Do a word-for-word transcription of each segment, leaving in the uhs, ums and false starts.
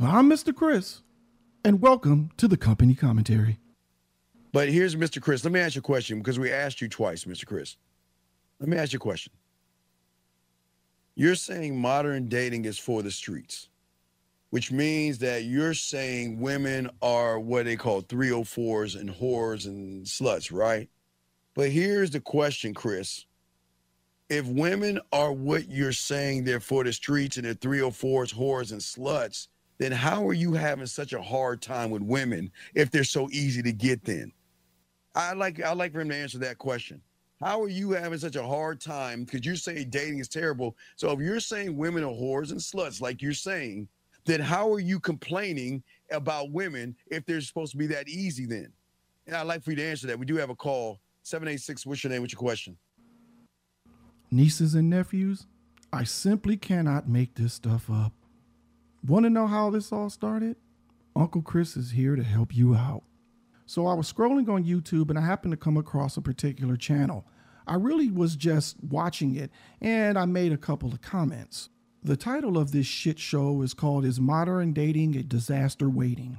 I'm Mister Chris, and welcome to the company commentary. But here's Mister Chris. Let me ask you a question because we asked you twice, Mister Chris. Let me ask you a question. You're saying modern dating is for the streets, which means that you're saying women are what they call three oh fours and whores and sluts, right? But here's the question, Chris. If women are what you're saying they're for the streets and they're three oh fours, whores, and sluts, then how are you having such a hard time with women if they're so easy to get then? I'd like, I'd like for him to answer that question. How are you having such a hard time? Because you say dating is terrible. So if you're saying women are whores and sluts, like you're saying, then how are you complaining about women if they're supposed to be that easy then? And I'd like for you to answer that. We do have a call. seven eight six, what's your name? What's your question? Nieces and nephews, I simply cannot make this stuff up. Want to know how this all started? Uncle Chris is here to help you out. So I was scrolling on YouTube and I happened to come across a particular channel. I really was just watching it and I made a couple of comments. The title of this shit show is called Is Modern Dating a Disaster Waiting?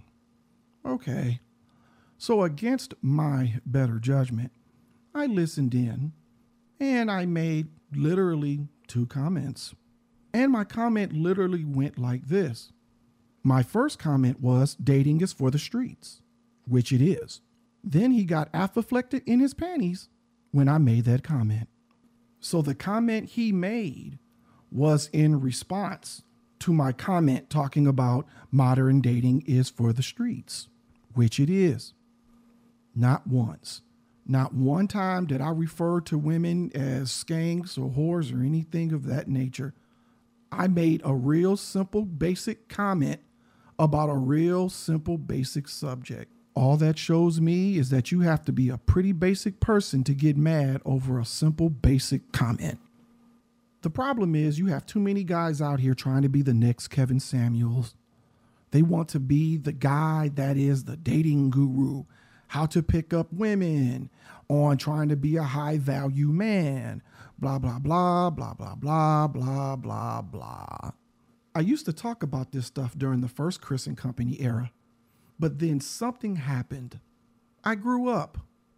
Okay. So against my better judgment, I listened in and I made literally two comments. And my comment literally went like this. My first comment was, dating is for the streets, which it is. Then he got afflicted in his panties when I made that comment. So the comment he made was in response to my comment talking about modern dating is for the streets, which it is. Not once. Not one time did I refer to women as skanks or whores or anything of that nature. I made a real simple, basic comment about a real simple, basic subject. All that shows me is that you have to be a pretty basic person to get mad over a simple, basic comment. The problem is you have too many guys out here trying to be the next Kevin Samuels. They want to be the guy that is the dating guru, how to pick up women, on trying to be a high value man, blah, blah, blah, blah, blah, blah, blah, blah, blah. I used to talk about this stuff during the first Chris and Company era, but then something happened. I grew up.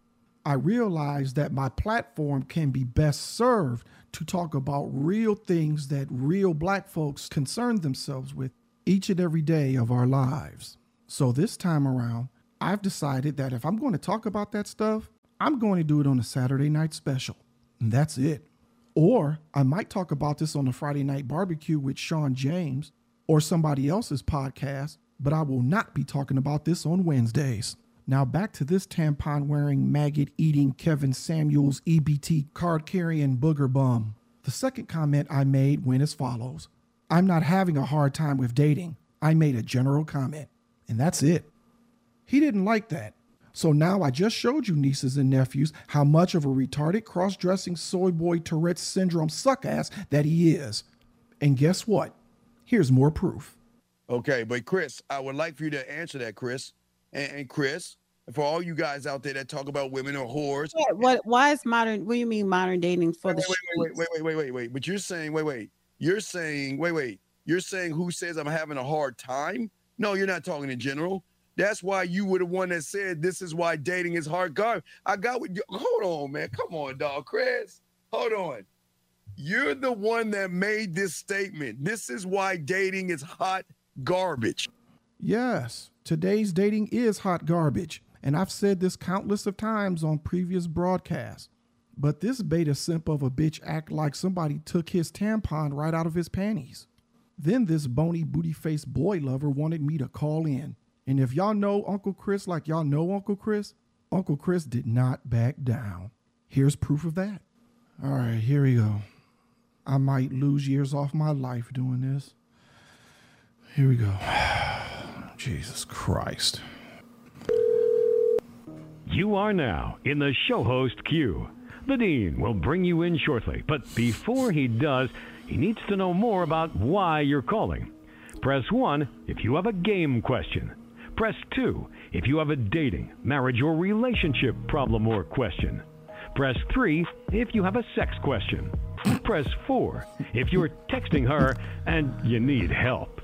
I realized that my platform can be best served to talk about real things that real black folks concern themselves with each and every day of our lives. So this time around, I've decided that if I'm going to talk about that stuff, I'm going to do it on a Saturday night special. And that's it. Or I might talk about this on a Friday night barbecue with Sean James or somebody else's podcast, but I will not be talking about this on Wednesdays. Now back to this tampon-wearing, maggot-eating Kevin Samuels E B T card-carrying booger bum. The second comment I made went as follows. I'm not having a hard time with dating. I made a general comment, and that's it. He didn't like that. So now I just showed you, nieces and nephews, how much of a retarded, cross-dressing, soy boy Tourette's syndrome suck-ass that he is. And guess what? Here's more proof. Okay, but Chris, I would like for you to answer that, Chris. And, and Chris, for all you guys out there that talk about women or whores. Yeah, what? Why is modern, what do you mean modern dating for wait, the wait, wait, wait, wait, wait, wait, wait. But you're saying, wait, wait. You're saying, wait, wait. You're saying who says I'm having a hard time? No, you're not talking in general. That's why you were the one that said this is why dating is hard. God, I got what you, hold on, man. Come on, dog. Chris, hold on. You're the one that made this statement. This is why dating is hot garbage. Yes, today's dating is hot garbage. And I've said this countless of times on previous broadcasts. But this beta simp of a bitch act like somebody took his tampon right out of his panties. Then this bony booty-faced boy lover wanted me to call in. And if y'all know Uncle Chris like y'all know Uncle Chris, Uncle Chris did not back down. Here's proof of that. All right, here we go. I might lose years off my life doing this. Here we go. Jesus Christ. You are now in the show host queue. The Dean will bring you in shortly, but before he does, he needs to know more about why you're calling. Press one if you have a game question. Press two if you have a dating, marriage, or relationship problem or question. Press three if you have a sex question. Press four if you're texting her and you need help.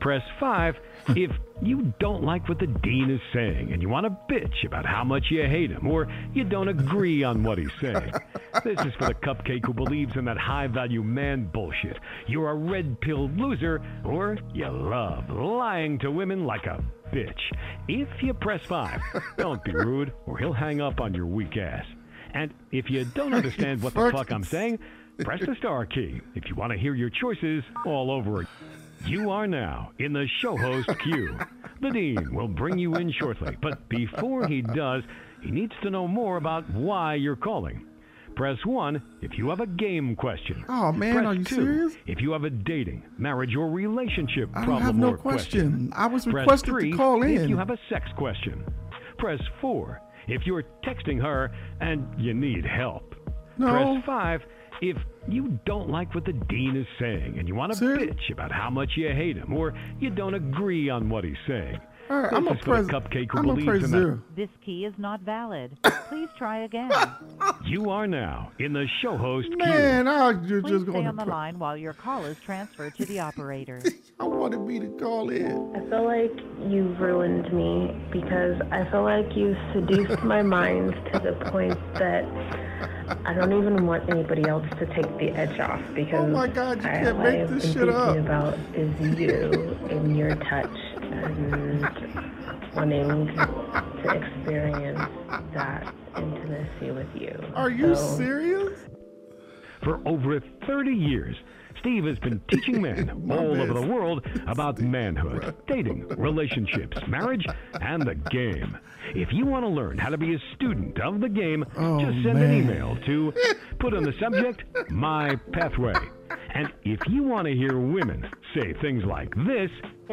Press five if you don't like what the dean is saying and you want to bitch about how much you hate him or you don't agree on what he's saying. This is for the cupcake who believes in that high-value man bullshit. You're a red-pilled loser or you love lying to women like a bitch. If you press five, don't be rude or he'll hang up on your weak ass. And if you don't understand what the fuck I'm saying, press the star key if you want to hear your choices all over again. You are now in the show host queue. The dean will bring you in shortly, but before he does, he needs to know more about why you're calling. Press one if you have a game question. Oh, man, Press are you two serious? if you have a dating, marriage, or relationship I problem don't have no or question. I was Press requested three to call in. if you have a sex question. Press four if you're texting her and you need help. No. Press five if you don't like what the dean is saying and you want to Seriously? bitch about how much you hate him or you don't agree on what he's saying. All right, This I'm is a for press. the cupcake who I'm a believes press in zero. This key is not valid. Please try again. that. You are now in the show host Man, I you're Please just stay going on to. the line while your call is transferred to the operator. I wanted me to call in. I feel like you've ruined me because I feel like you've seduced my mind to the point that I don't even want anybody else to take the edge off because Oh my God, you I, can't all make I've this been shit thinking up. about is you and your touch and wanting to experience that intimacy with you. Are you So, serious? For over thirty years, Steve has been teaching men My all bad. over the world about manhood, dating, relationships, marriage, and the game. If you want to learn how to be a student of the game, Oh, just send man. an email to put on the subject, My Pathway. And if you want to hear women say things like this,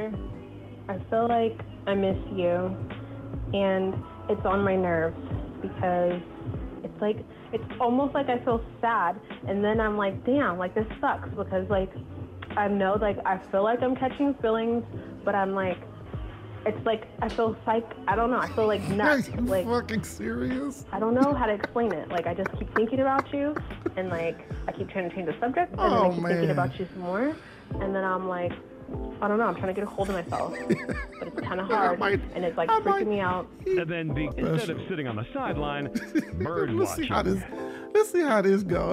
I feel like I miss you, and it's on my nerves because it's like it's almost like I feel sad, and then I'm like, damn, like this sucks because like I know like I feel like I'm catching feelings, but I'm like, it's like I feel psych. I don't know. I feel like Are nuts. you Like fucking serious? I don't know how to explain it. Like I just keep thinking about you, and like I keep trying to change the subject, and then Oh, I keep thinking man. about you some more, and then I'm like, I don't know. I'm trying to get a hold of myself, but it's kind of hard, might- and it's like I freaking might- me out. and then be, instead of sitting on the sideline, bird Let's see how watching. this. Let's see how this goes.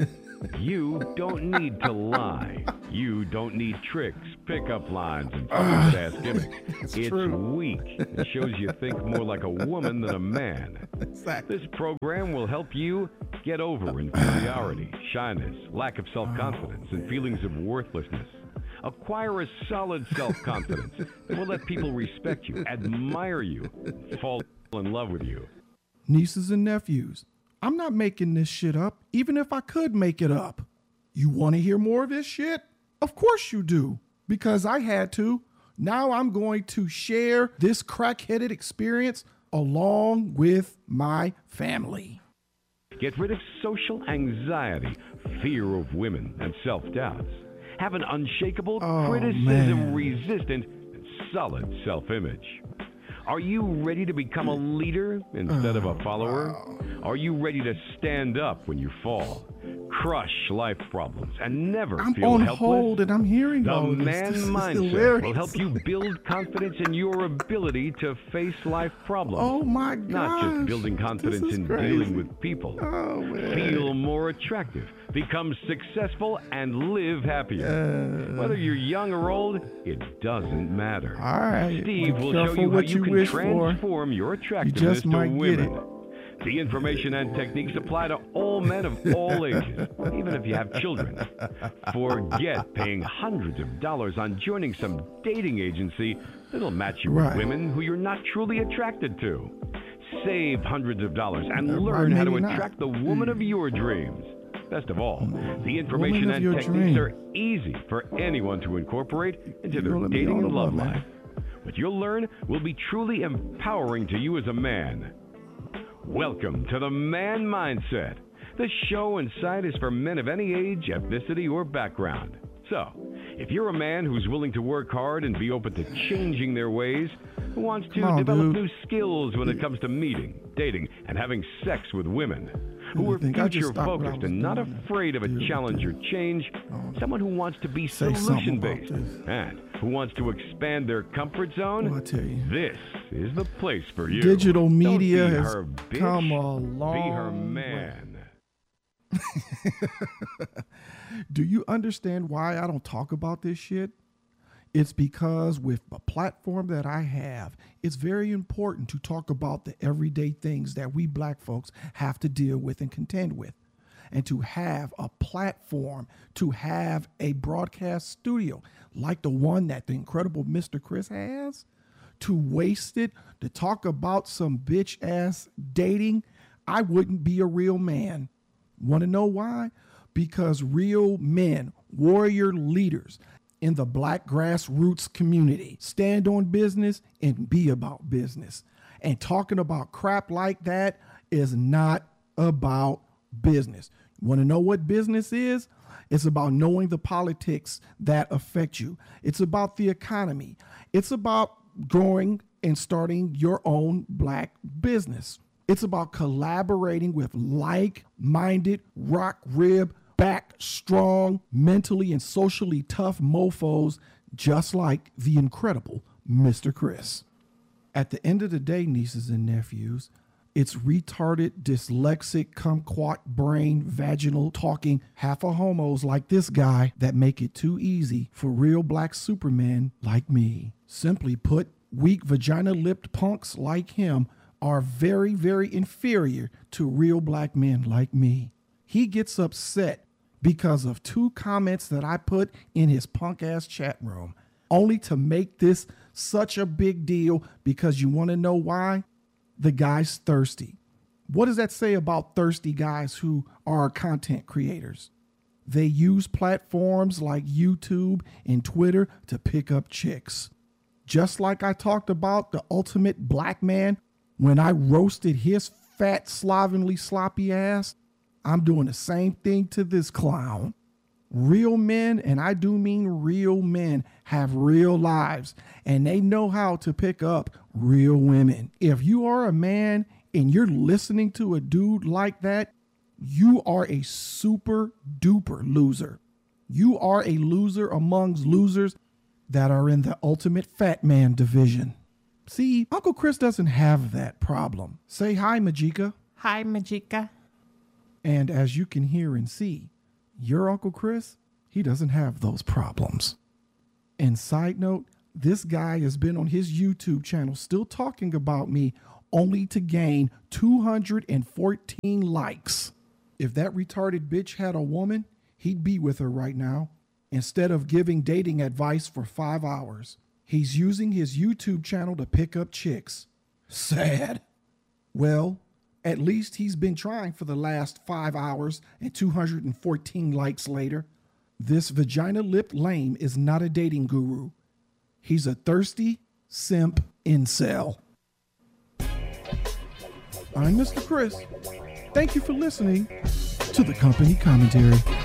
You don't need to lie. You don't need tricks, pickup lines, and fast gimmicks. It's true. weak. It shows you think more like a woman than a man. Exactly. This program will help you get over inferiority, shyness, lack of self-confidence, and feelings of worthlessness. Acquire a solid self-confidence that will let people respect you, admire you, and fall in love with you. Nieces and nephews, I'm not making this shit up, even if I could make it up. You want to hear more of this shit? Of course you do, because I had to. Now I'm going to share this crack-headed experience along with my family. Get rid of social anxiety, fear of women, and self-doubts. Have an unshakable, Oh, man. criticism-resistant, and solid self-image. Are you ready to become a leader instead of a follower? Are you ready to stand up when you fall, crush life problems, and never I'm feel on helpless? hold and I'm hearing The all of this. man This is mindset hilarious. will help you build confidence in your ability to face life problems. Oh my gosh. Not just building confidence This is in crazy. dealing with people. Oh, man. Feel more attractive, become successful, and live happier. Uh, Whether you're young or old, it doesn't matter. all right. Steve Be will show careful you how what you, you can wish for. transform your attractiveness just might to get women. The information and techniques apply to all men of all ages, even if you have children. Forget paying hundreds of dollars on joining some dating agency that'll match you Right. with women who you're not truly attracted to. Save hundreds of dollars and Uh, learn how to maybe not. attract the woman of your dreams. Best of all, the information Woman of and your techniques dream. are easy for anyone to incorporate into their You're let me dating know and the love love, man. life. What you'll learn will be truly empowering to you as a man. Welcome to the Man Mindset. This show and site is for men of any age, ethnicity, or background. So, if you're a man who's willing to work hard and be open to changing their ways, who wants to Come on, develop dude. new skills when it comes to meeting, dating, and having sex with women, You who are think I just future stopped what I focused was and not doing? afraid of a Dude, challenge or dude. change, Oh, someone who wants to be say something solution about based this. and who wants to expand their comfort zone? Well, I tell you, this is the place for you. digital Don't media be has her bitch, come a long Be her way. man. Do you understand why I don't talk about this shit? It's because with the platform that I have, it's very important to talk about the everyday things that we black folks have to deal with and contend with. And to have a platform, to have a broadcast studio like the one that the incredible Mister Chris has, to waste it, to talk about some bitch ass dating, I wouldn't be a real man. Want to know why? Because real men, warrior leaders in the black grassroots community stand on business and be about business. And talking about crap like that is not about business. Want to know what business is? It's about knowing the politics that affect you. It's about the economy. It's about growing and starting your own black business. It's about collaborating with like-minded, rock rib, back strong, mentally and socially tough mofos just like the incredible Mister Chris. At the end of the day, nieces and nephews, it's retarded, dyslexic, kumquat brain, vaginal talking, half a homos like this guy that make it too easy for real black supermen like me. Simply put, weak vagina-lipped punks like him are very, very inferior to real black men like me. He gets upset because of two comments that I put in his punk ass chat room, only to make this such a big deal because you want to know why? The guy's thirsty. What does that say about thirsty guys who are content creators? They use platforms like YouTube and Twitter to pick up chicks. Just like I talked about the ultimate black man when I roasted his fat, slovenly, sloppy ass, I'm doing the same thing to this clown. Real men, and I do mean real men, have real lives, and they know how to pick up real women. If you are a man and you're listening to a dude like that, you are a super duper loser. You are a loser amongst losers that are in the ultimate fat man division. See, Uncle Chris doesn't have that problem. Say hi, Majika. Hi, Majika. And as you can hear and see, your Uncle Chris, he doesn't have those problems. And side note, this guy has been on his YouTube channel still talking about me only to gain two hundred fourteen likes. If that retarded bitch had a woman, he'd be with her right now. Instead of giving dating advice for five hours, he's using his YouTube channel to pick up chicks. Sad. Well, at least he's been trying for the last five hours and two hundred fourteen likes later. This vagina-lipped lame is not a dating guru. He's a thirsty simp incel. I'm Mister Chris. Thank you for listening to the Company Commentary.